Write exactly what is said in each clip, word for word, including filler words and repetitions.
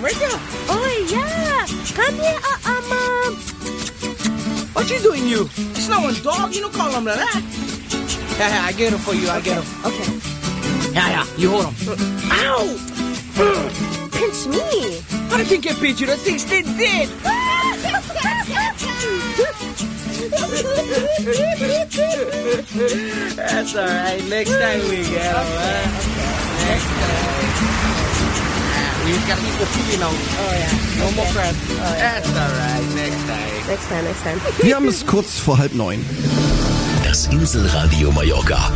Rebecca? Oh, yeah. Come here, uh-uh, Mom. What you doing, you? It's not one dog. You don't call him like that. Yeah, yeah, I get him for you. I Okay. get him. Okay. Yeah, yeah. You hold him. Ow! Pinch me. How did you get picture? That thing's dead, dead. That's all right. Next time we get him, huh? Next time. Ah, we just gotta eat the pee now. Oh, yeah. No more crab. Oh, yeah. That's all right. Next time. Next time, next time. Wir haben es kurz vor halb neun. Das Inselradio Mallorca.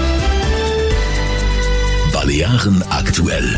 Balearen aktuell.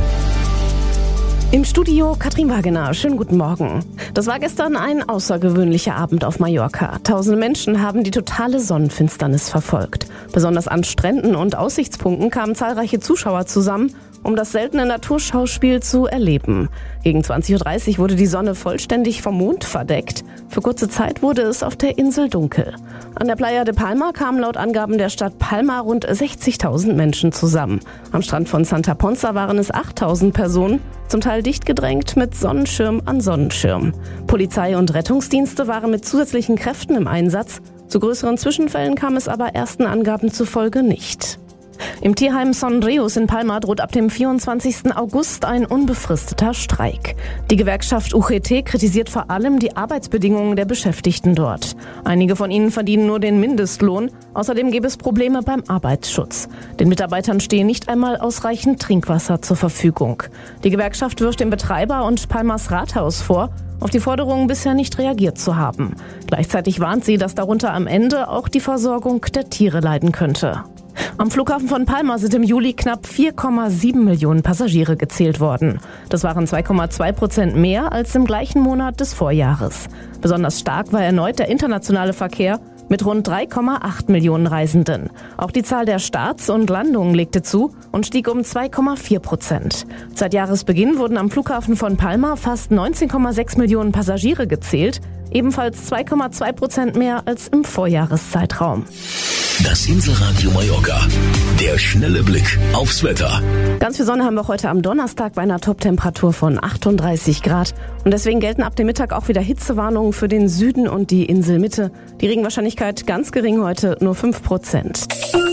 Im Studio Katrin Wagener. Schönen guten Morgen. Das war gestern ein außergewöhnlicher Abend auf Mallorca. Tausende Menschen haben die totale Sonnenfinsternis verfolgt. Besonders an Stränden und Aussichtspunkten kamen zahlreiche Zuschauer zusammen, um das seltene Naturschauspiel zu erleben. Gegen zwanzig Uhr dreißig wurde die Sonne vollständig vom Mond verdeckt. Für kurze Zeit wurde es auf der Insel dunkel. An der Playa de Palma kamen laut Angaben der Stadt Palma rund sechzigtausend Menschen zusammen. Am Strand von Santa Ponsa waren es achttausend Personen, zum Teil dicht gedrängt mit Sonnenschirm an Sonnenschirm. Polizei und Rettungsdienste waren mit zusätzlichen Kräften im Einsatz. Zu größeren Zwischenfällen kam es aber ersten Angaben zufolge nicht. Im Tierheim Son Rios in Palma droht ab dem vierundzwanzigsten August ein unbefristeter Streik. Die Gewerkschaft U G T kritisiert vor allem die Arbeitsbedingungen der Beschäftigten dort. Einige von ihnen verdienen nur den Mindestlohn. Außerdem gäbe es Probleme beim Arbeitsschutz. Den Mitarbeitern stehe nicht einmal ausreichend Trinkwasser zur Verfügung. Die Gewerkschaft wirft dem Betreiber und Palmas Rathaus vor, auf die Forderungen bisher nicht reagiert zu haben. Gleichzeitig warnt sie, dass darunter am Ende auch die Versorgung der Tiere leiden könnte. Am Flughafen von Palma sind im Juli knapp vier Komma sieben Millionen Passagiere gezählt worden. Das waren zwei Komma zwei Prozent mehr als im gleichen Monat des Vorjahres. Besonders stark war erneut der internationale Verkehr mit rund drei Komma acht Millionen Reisenden. Auch die Zahl der Starts und Landungen legte zu und stieg um zwei Komma vier Prozent. Seit Jahresbeginn wurden am Flughafen von Palma fast neunzehn Komma sechs Millionen Passagiere gezählt, ebenfalls zwei Komma zwei Prozent mehr als im Vorjahreszeitraum. Das Inselradio Mallorca. Der schnelle Blick aufs Wetter. Ganz viel Sonne haben wir heute am Donnerstag bei einer Toptemperatur von achtunddreißig Grad. Und deswegen gelten ab dem Mittag auch wieder Hitzewarnungen für den Süden und die Inselmitte. Die Regenwahrscheinlichkeit ganz gering heute, nur fünf Prozent.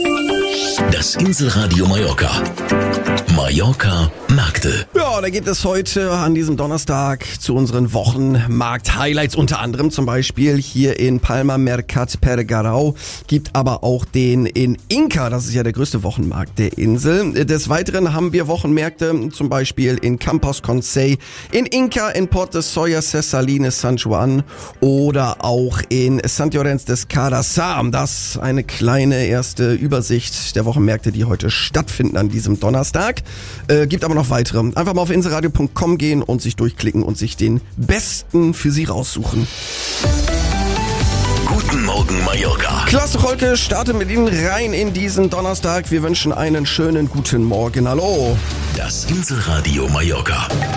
Das Inselradio Mallorca. Mallorca Märkte. Ja, da geht es heute an diesem Donnerstag zu unseren Wochenmarkt-Highlights. Unter anderem zum Beispiel hier in Palma Mercat Pergarau. Gibt aber auch den in Inca. Das ist ja der größte Wochenmarkt der Insel. Des Weiteren haben wir Wochenmärkte zum Beispiel in Campos Consell, in Inca, in Porto Soya, Cesalines, San Juan oder auch in Sant Llorenç des Cardassar. Das eine kleine erste Übersicht der Wochenmärkte, die heute stattfinden an diesem Donnerstag. Äh, gibt aber noch weitere. Einfach mal auf inselradio punkt com gehen und sich durchklicken und sich den besten für Sie raussuchen. Guten Morgen Mallorca. Klasse Rolke startet mit Ihnen rein in diesen Donnerstag. Wir wünschen einen schönen guten Morgen. Hallo. Das Inselradio Mallorca.